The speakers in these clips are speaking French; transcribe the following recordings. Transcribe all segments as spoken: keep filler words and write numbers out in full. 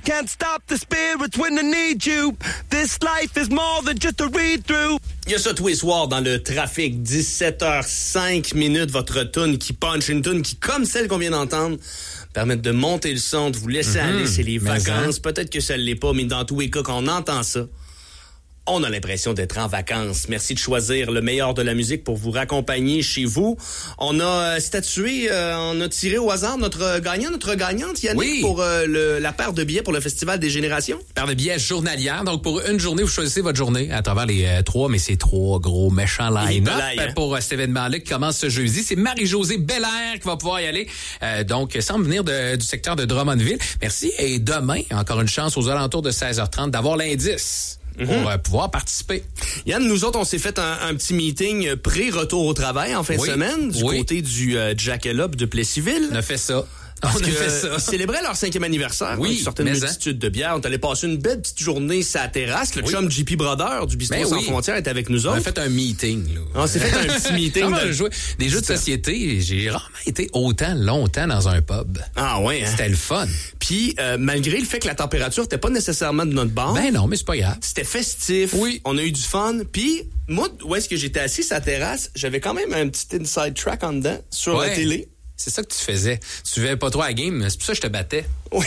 Can't stop the spirits when they need you. This life is more than just a read-through. Il y a ça tous les soirs dans le trafic, dix-sept heures cinq minutes, votre tune qui punch, une tune qui, comme celle qu'on vient d'entendre, permettre de monter le son, de vous laisser mm-hmm. aller, c'est les vacances. Peut-être que ça ne l'est pas, mais dans tous les cas, quand on entend ça, on a l'impression d'être en vacances. Merci de choisir le meilleur de la musique pour vous raccompagner chez vous. On a euh, statué, euh, on a tiré au hasard notre gagnant, notre gagnante, Yannick, oui. pour euh, le, la paire de billets pour le Festival des Générations. Paire de billets journalière. Donc, pour une journée, vous choisissez votre journée à travers les euh, trois, mais c'est trois gros méchants line-up hein? pour euh, cet événement-là qui commence ce jeudi. C'est Marie-Josée Belair qui va pouvoir y aller. Euh, donc, semble venir de, du secteur de Drummondville. Merci. Et demain, encore une chance aux alentours de seize heures trente d'avoir l'indice. Pour mm-hmm. euh, pouvoir participer. Yann, nous autres, on s'est fait un, un petit meeting pré-retour au travail en fin oui. de semaine du oui. côté du euh, Jackalope de Plessisville. On a fait ça. Parce on a que fait ça. Ils célébraient leur cinquième anniversaire. Oui, une certaine multitude de bières. On est allé passer une belle petite journée sur la terrasse. Le oui. chum J P Brother du Bistrot ben Sans oui. Frontières est avec nous autres. On a fait un meeting. Là. On s'est fait un petit meeting. De... Joué, des jeux de société. J'ai rarement été autant longtemps dans un pub. Ah ouais. Hein? C'était le fun. Puis, euh, malgré le fait que la température n'était pas nécessairement de notre bord. Ben non, mais c'est pas grave. C'était festif. Oui. On a eu du fun. Puis, moi, où est-ce que j'étais assis sur la terrasse, j'avais quand même un petit inside track en dedans sur ouais. la télé. C'est ça que tu faisais. Tu suivais pas trop la game, c'est pour ça que je te battais. Oui.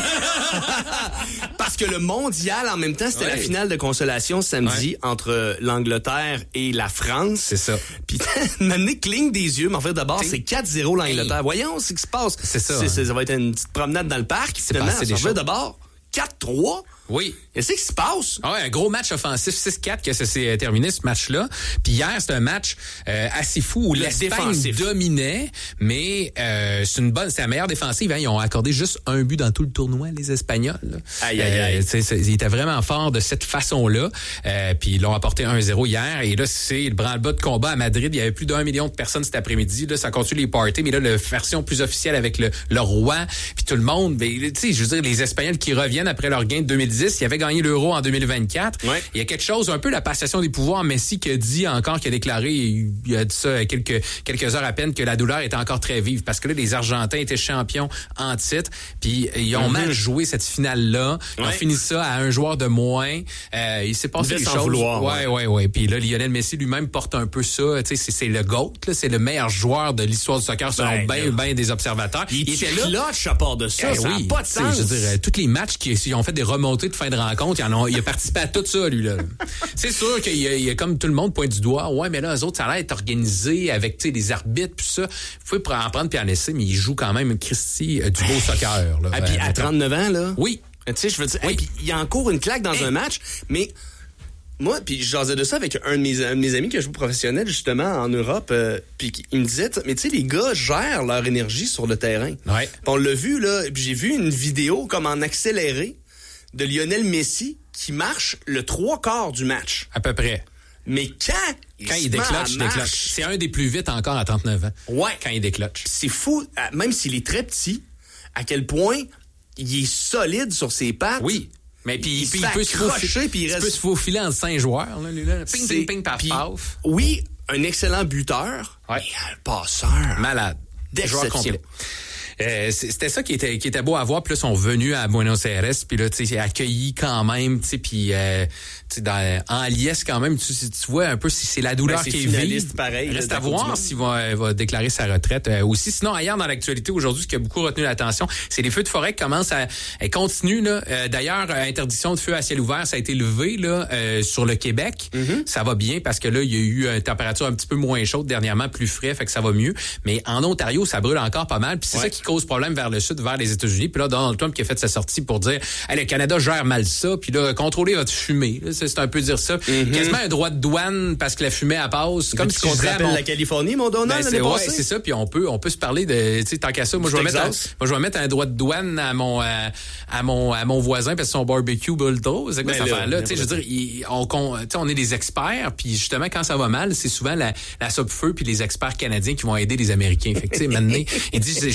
Parce que le mondial, en même temps, c'était ouais. la finale de consolation samedi ouais. entre l'Angleterre et la France. C'est ça. Puis, maintenant, cligne des yeux, mais en fait, d'abord, c'est quatre zéro l'Angleterre. Hey. Voyons ce qui se passe. C'est ça. C'est, c'est, ça va être une petite promenade dans le parc. C'est passé des choses. D'abord, quatre trois. Oui. Qu'est-ce qui se passe? Ah ouais, un gros match offensif, six quatre que ça s'est terminé, ce match-là. Puis hier, c'était un match euh, assez fou où l'Espagne dominait, mais euh, c'est une bonne, c'est la meilleure défensive. Hein. Ils ont accordé juste un but dans tout le tournoi, les Espagnols. Là. Aïe, aïe, aïe. Euh, ils étaient vraiment forts de cette façon-là. Euh, puis ils l'ont apporté un zéro hier. Et là, c'est le branle-bas de combat à Madrid. Il y avait plus d'un million de personnes cet après-midi. Là, ça continue les parties, mais là, la version plus officielle avec le, le roi, puis tout le monde. Tu sais, je veux dire, les Espagnols qui reviennent après leur gain de deux mille dix, ils avaient gagné l'Euro en deux mille vingt-quatre. Ouais. Il y a quelque chose, un peu la passation des pouvoirs. Messi qui a dit encore, qui a déclaré, il a dit ça quelques, quelques heures à peine, que la douleur était encore très vive. Parce que là, les Argentins étaient champions en titre. Puis ils ont mm-hmm. mal joué cette finale-là. Ils ouais. ont fini ça à un joueur de moins. Euh, il s'est passé des choses. Vouloir, ouais, ouais, ouais, ouais. Puis là, Lionel Messi lui-même porte un peu ça. Tu sais, c'est, c'est le GOAT, là. C'est le meilleur joueur de l'histoire du soccer selon bien, bien des observateurs. Il, il était là. à part de ça. Eh ça oui, n'a pas de sens. Je veux dire, tous les matchs qui ils ont fait des remontées de fin de rencontre, ils en ont, il a participé à tout ça, lui, là. C'est sûr qu'il y a, il y a comme tout le monde pointe du doigt. Ouais, mais là, eux autres, ça a l'air d'être organisé avec, tu sais, les arbitres, puis ça. Vous pouvez en prendre puis en laisser, mais il joue quand même, Christy, euh, du beau soccer, là. Ah, puis à trente-neuf ans, là. Oui. Tu sais, je veux dire, oui. hey, puis il encourt une claque dans hey. un match, mais moi, puis je jasais de ça avec un de mes, un de mes amis qui joue professionnel, justement, en Europe, euh, puis il me disait, mais tu sais, les gars gèrent leur énergie sur le terrain. Ouais. Puis on l'a vu, là, puis j'ai vu une vidéo comme en accéléré de Lionel Messi qui marche le trois quarts du match. À peu près. Mais quand il, quand il déclenche, il déclenche. C'est un des plus vite encore à trente-neuf ans. Ouais. Quand il déclenche. C'est fou, même s'il est très petit, à quel point il est solide sur ses pattes. Oui. Mais puis, il, puis il peut se faufiler, puis il reste... peut se faufiler entre cinq joueurs, là, lui, là. Ping, ping, ping, paf, paf. Oui, un excellent buteur. Ouais. Et un passeur. Malade. D'exception. Joueur complet. Euh, c'était ça qui était qui était beau à voir. Puis là, ils sont venus à Buenos Aires. Puis là, tu sais, accueillis quand même. Tu sais, puis euh, tu sais, en liesse quand même. Tu, tu vois un peu si c'est la douleur ben, qui est vive. Pareil. Reste à voir s'il va, va déclarer sa retraite euh, aussi. Sinon, ailleurs dans l'actualité aujourd'hui, ce qui a beaucoup retenu l'attention, c'est les feux de forêt qui commencent à, à continuer. Là. Euh, d'ailleurs, interdiction de feu à ciel ouvert, ça a été levé là euh, sur le Québec. Mm-hmm. Ça va bien parce que là, il y a eu une température un petit peu moins chaude dernièrement, plus frais, fait que ça va mieux. Mais en Ontario, ça brûle encore pas mal. Puis c'est ouais. ça qui cause problème vers le sud, vers les États-Unis. Puis là, Donald Trump qui a fait sa sortie pour dire hey, le Canada gère mal ça, puis là, contrôler votre fumée. Là, c'est, c'est un peu dire ça. Mm-hmm. Quasiment un droit de douane parce que la fumée, elle passe. Comme si tu te rappelles mon... la Californie, mon Donald, ben, c'est, ouais, c'est ça. Puis on peut, on peut se parler de, tu sais, tant qu'à ça, moi je vais mettre, un, moi je vais mettre un droit de douane à mon, à, à mon, à mon voisin parce que son barbecue bulldoze. C'est quoi ben cette affaire-là? Tu sais, je veux dire, il, on, on, on est des experts, puis justement quand ça va mal, c'est souvent la, la soupe-feu puis les experts canadiens qui vont aider les Américains. Fait que tu sais, maintenant, il dit, j'ai pas vu ça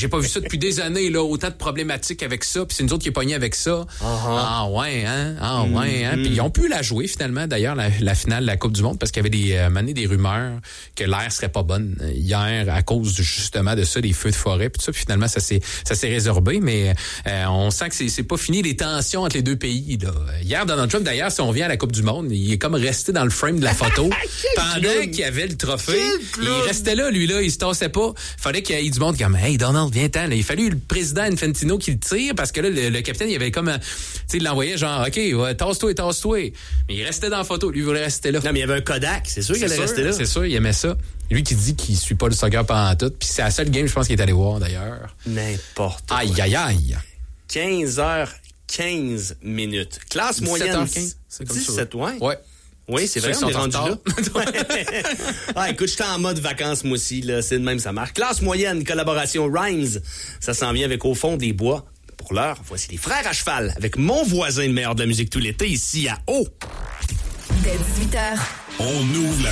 depuis des années, là, autant de problématiques avec ça, puis c'est nous autres qui est pogné avec ça. Uh-huh. Ah ouais, hein? Ah mm-hmm. ouais, hein? Puis ils ont pu la jouer, finalement, d'ailleurs, la, la finale de la Coupe du Monde, parce qu'il y avait des, euh, mané des rumeurs que l'air serait pas bonne hier à cause, justement, de ça, des feux de forêt, puis tout ça. Puis finalement, ça s'est, ça s'est résorbé, mais euh, on sent que c'est, c'est pas fini, les tensions entre les deux pays, là. Hier, Donald Trump, d'ailleurs, si on vient à la Coupe du Monde, il est comme resté dans le frame de la photo pendant qu'il y avait le trophée. Il restait là, lui, là, il se tassait pas. Il fallait qu'il y ait du monde comme, hey, Donald, viens-t'en. Il fallait le président Infantino qui le tire parce que là, le, le capitaine, il avait comme, tu sais, il l'envoyait genre, OK, ouais, tasse-toi, tasse-toi. Mais il restait dans la photo. Lui, il voulait rester là. Non, mais il y avait un Kodak. C'est sûr c'est qu'il allait sûr, rester là. C'est sûr, il aimait ça. Lui qui dit qu'il suit pas le soccer pendant tout. Puis c'est la seule game, je pense, qu'il est allé voir, d'ailleurs. N'importe quoi. Aïe, aïe, aïe. quinze heures quinze minutes. Classe moyenne. dix-sept heures quinze. C'est comme dix-sept, ça. ouais. Ouais. Oui, c'est vrai, on est rendu là. Ah, écoute, j'étais en mode vacances, moi aussi, là. C'est de même, ça marche. Classe moyenne, collaboration Rhymes. Ça s'en vient avec Au fond des bois. Pour l'heure, voici les Frères à cheval avec mon voisin le meilleur de la musique tout l'été ici à Haut. Dès dix-huit heures. On ouvre la